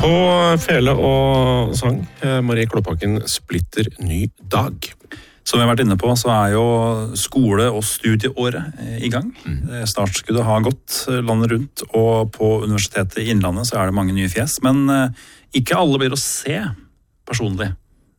På fele og sang, Marie Kloppakken, splitter ny dag. Som vi har vært inne på, så jo skole- og studieåret i gang. Startskuddet har gått landet rundt, og på Universitetet i Innlandet så det mange nye fjes. Men ikke alle blir å se personlig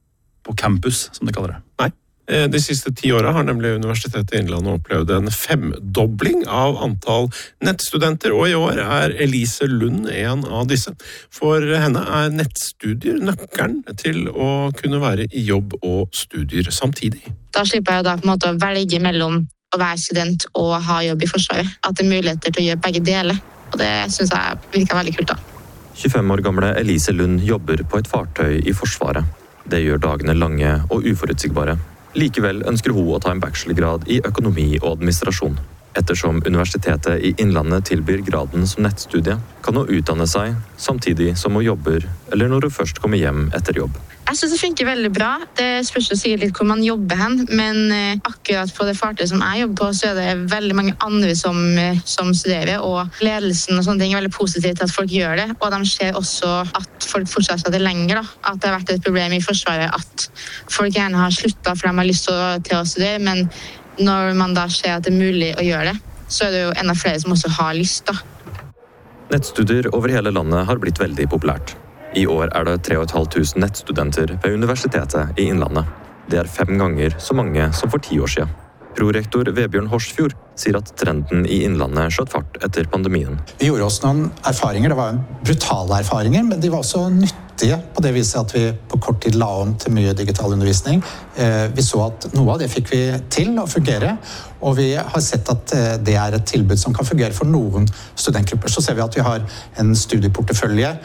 på campus, som de kaller det. Nei. De siste 10 årene har nemlig Universitetet i Innlandet opplevd en 5-dobling av antall nettstudenter, og i år Elise Lund en av disse. For henne nettstudier nøkkelen til å kunne være i jobb og studier samtidig. Da slipper jeg da på en måte å velge mellom å være student og ha jobb i Forsvaret. At det muligheter til å gjøre begge deler, og det synes jeg virker veldig kult da. 25 år gamle Elise Lund jobber på et fartøy i Forsvaret. Det gjør dagene lange og uforutsigbare. Likevel ønsker hun å ta en bachelorgrad i økonomi og administrasjon. Ettersom Universitetet i Innlandet tilbyr graden som nettstudie, kan hun utdanne seg samtidig som hun jobber, eller når hun først kommer hjem etter jobb. Jeg synes det funker veldig bra. Det spørs jo sikkert litt hvor man jobber hen, men akkurat på det fartøyet som jeg jobber på, så det veldig mange andre som studerer, og ledelsen og sånne ting veldig positivt til at folk gjør det, og de ser også at folk fortsetter det lenger, da. At det har vært et problem i Forsvaret at folk gjerne har sluttet for de har lyst til å studere, men når man da ser at det mulig å gjøre det, så det jo enda flere som også har lyst, da. Nettstudier over hele landet har blitt veldig populært. I år det 3500 nettstudenter ved Universitetet i Innlandet. Det 5 ganger så mange som for 10 år siden. Prorektor Vebjørn Horsfjord sier at trenden i Innlandet skjøt fart etter pandemien. Vi gjorde oss noen erfaringer, det var brutale erfaringer, men de var også nyttige på det viset at vi på kort tid la om til mye digital undervisning. Vi så at noe av det fikk vi til å fungere, og vi har sett at det et tilbud som kan fungere for noen studentgrupper. Så ser vi at vi har en studieportefølje,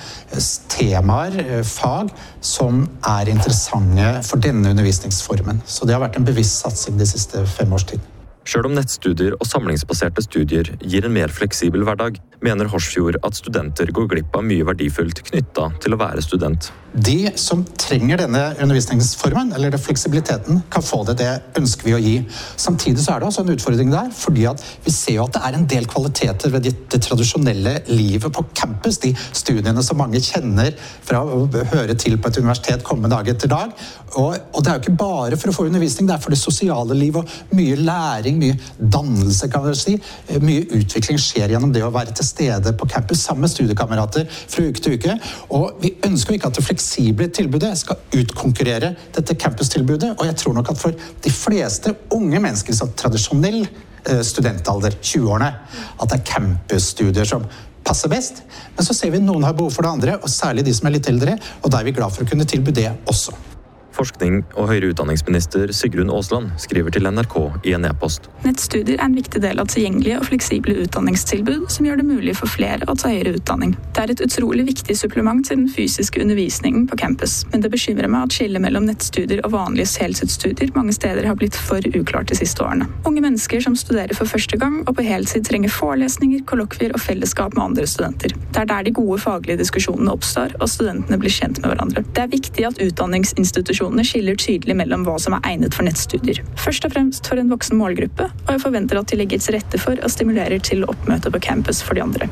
temaer, fag, som interessante for denne undervisningsformen. Så det har vært en bevisst satsing de siste 5 års tid. Selv om nettstudier og samlingsbaserte studier gir en mer fleksibel hverdag, mener Horsfjord at studenter går glipp av mye verdifullt knyttet til å være student. De som trenger denne undervisningsformen, eller fleksibiliteten, kan få det. Det ønsker vi å gi. Samtidig så det også en utfordring der, fordi at vi ser jo at det en del kvaliteter ved det tradisjonelle livet på campus, de studiene som mange kjenner fra å høre til på et universitet komme dag etter dag. Og det jo ikke bare for å få undervisning, det for det sosiale livet, og mye læring, mye dannelse, kan vi si. Mye utvikling skjer gjennom det å være til stede på campus sammen med studiekamerater fra uke til uke. Og vi ønsker jo ikke at det fleksible tilbudet skal utkonkurrere dette campustilbudet, og jeg tror nok at for de fleste unge mennesker som tradisjonell studentalder, 20-årene, at det campusstudier som passer best. Men så ser vi noen har behov for det andre, og særlig de som litt eldre, og da vi glad for å kunne tilby det også. Forskning- og høyere utdanningsminister Sigrun Aasland skriver til NRK i en e-post. Nettstudier en viktig del av tilgjengelige og fleksible utdanningstilbud som gjør det mulig for flere å ta høyere utdanning. Det et utrolig viktig supplement til den fysiske undervisningen på campus, men det bekymrer meg at skillet mellom nettstudier og vanlige heltidsstudier mange steder har blitt for uklart de siste årene. Unge mennesker som studerer for første gang og på heltid trenger forelesninger, kollokvier og fellesskap med andre studenter. Det der de gode faglige diskusjonene oppstår, og studentene blir kjent med hverandre. Det viktig at utdanningsinstitusjoner skiller tydelig mellom hva som egnet for nettstudier. Først og fremst for en voksen målgruppe, og jeg forventer at de legger til rette for og stimulerer til oppmøte på campus for de andre.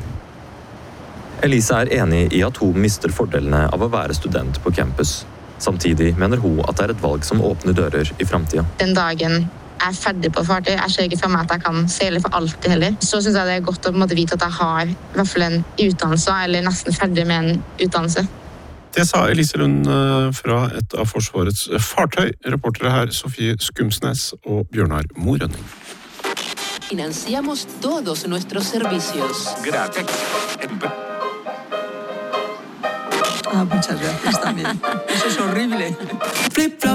Elise enig i at hun mister fordelene av å være student på campus. Samtidig mener hun at det et valg som åpner dører i fremtiden. Den dagen jeg ferdig på fartøy, jeg ser ikke for meg at jeg kan seile for alltid heller. Så synes jeg det godt å på en måte vite at jeg har i hvert fall en utdannelse, eller nesten ferdig med en utdannelse. Det sa Elise Lund fra et av Forsvarets fartøy. Reportere her Sofie Skumsnes og Bjørnar Morønning. Financiamos todos nuestros servicios. Gracias. Muchas gracias también. Eso es horrible.